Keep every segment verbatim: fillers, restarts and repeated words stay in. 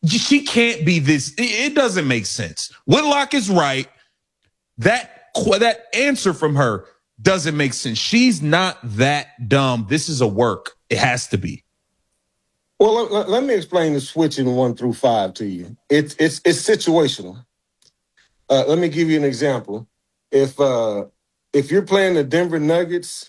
She can't be this. It doesn't make sense. Whitlock is right. That, that answer from her doesn't make sense. She's not that dumb. This is a work. It has to be. Well, let, let me explain the switching one through five to you. It's it's it's situational. Uh, let me give you an example. If uh, if you're playing the Denver Nuggets,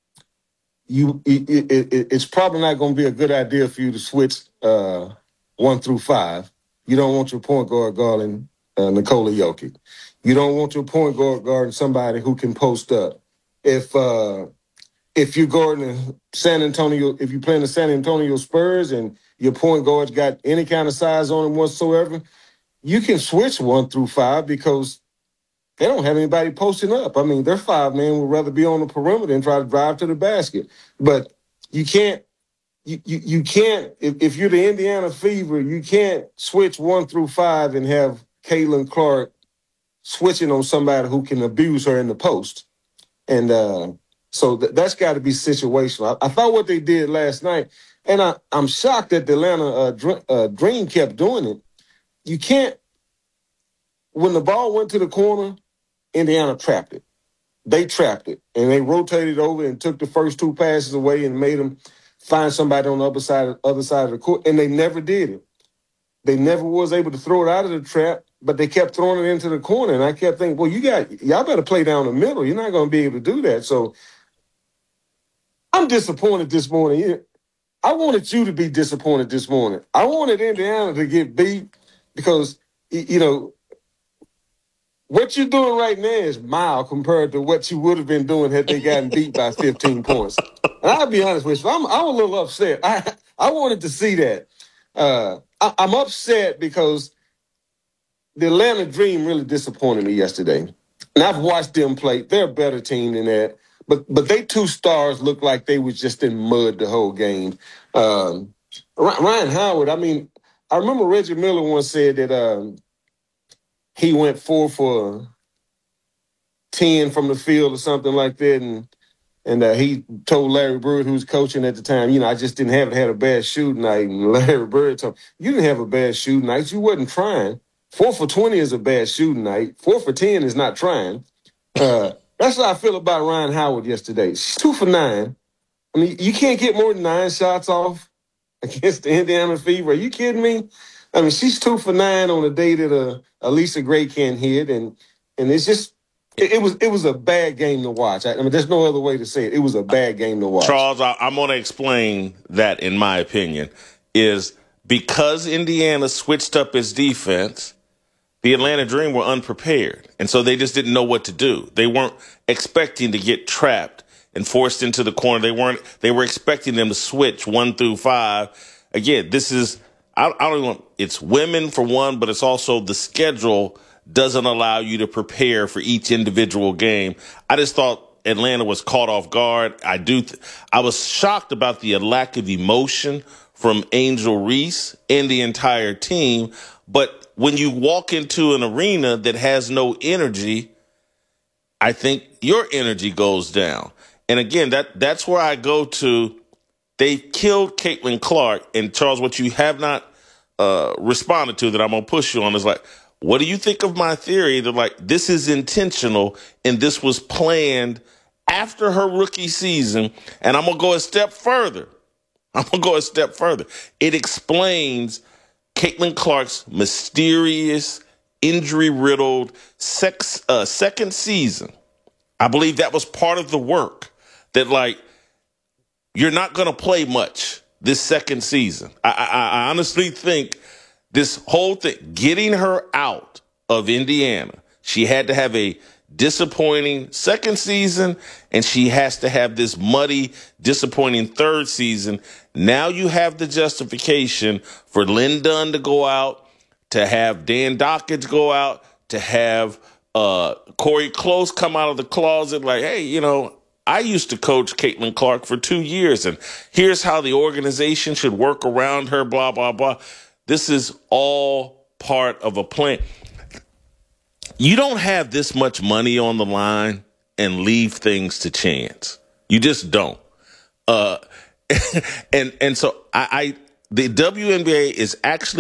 you it, it, it, it's probably not going to be a good idea for you to switch uh, one through five. You don't want your point guard guarding uh, Nikola Jokic. You don't want your point guard guarding somebody who can post up. If uh, if you're guarding San Antonio, if you're playing the San Antonio Spurs and your point guard's got any kind of size on him whatsoever, you can switch one through five because they don't have anybody posting up. I mean, their five men would rather be on the perimeter and try to drive to the basket. But you can't, you you, you can't, if, if you're the Indiana Fever, you can't switch one through five and have Caitlin Clark switching on somebody who can abuse her in the post. And uh, so th- that's got to be situational. I-, I thought what they did last night, and I, I'm shocked that the Atlanta uh, Dr- uh, Dream kept doing it. You can't, when the ball went to the corner, Indiana trapped it. They trapped it, and they rotated over and took the first two passes away and made them find somebody on the other side, other side of the court, and they never did it. They never was able to throw it out of the trap, but they kept throwing it into the corner. And I kept thinking, well, you got y'all better play down the middle. You're not going to be able to do that. So I'm disappointed this morning. I wanted you to be disappointed this morning. I wanted Indiana to get beat because, you know, what you're doing right now is mild compared to what you would have been doing had they gotten beat by fifteen points. And I'll be honest with you, I'm, I'm a little upset. I, I wanted to see that. Uh, I, I'm upset because the Atlanta Dream really disappointed me yesterday. And I've watched them play. They're a better team than that. But but they two stars looked like they was just in mud the whole game. Um, Ryan Howard, I mean, I remember Reggie Miller once said that um, he went four for ten from the field or something like that. And And uh, he told Larry Bird, who was coaching at the time, you know, I just didn't have had a bad shooting night. And Larry Bird told him, you didn't have a bad shooting night. You wasn't trying. Four for twenty is a bad shooting night. Four for ten is not trying. Uh, that's how I feel about Ryan Howard yesterday. She's two for nine. I mean, you can't get more than nine shots off against the Indiana Fever. Are you kidding me? I mean, she's two for nine on a day that uh, Alisa Gray can't hit. And, and it's just, It, it was it was a bad game to watch. I, I mean, there's no other way to say it. It was a bad game to watch. Charles, I, I'm going to explain that, in my opinion, is because Indiana switched up its defense, the Atlanta Dream were unprepared. And so they just didn't know what to do. They weren't expecting to get trapped and forced into the corner. They weren't. They were expecting them to switch one through five. Again, this is, I, I don't know, it's women for one, but it's also the schedule doesn't allow you to prepare for each individual game. I just thought Atlanta was caught off guard. I do. Th- I was shocked about the lack of emotion from Angel Reese and the entire team. But when you walk into an arena that has no energy, I think your energy goes down. And again, that that's where I go to. They killed Caitlin Clark. And Charles, what you have not uh, responded to that I'm going to push you on is like, what do you think of my theory that, like, this is intentional and this was planned after her rookie season? And I'm going to go a step further. I'm going to go a step further. It explains Caitlin Clark's mysterious, injury-riddled sex, uh, second season. I believe that was part of the work that, like, you're not going to play much this second season. I, I, I honestly think this whole thing, getting her out of Indiana, she had to have a disappointing second season, and she has to have this muddy, disappointing third season. Now you have the justification for Lynn Dunn to go out, to have Dan Dockage go out, to have uh, Corey Close come out of the closet like, hey, you know, I used to coach Caitlin Clark for two years, and here's how the organization should work around her, blah, blah, blah. This is all part of a plan. You don't have this much money on the line and leave things to chance. You just don't. Uh, and and so I, I the W N B A is actually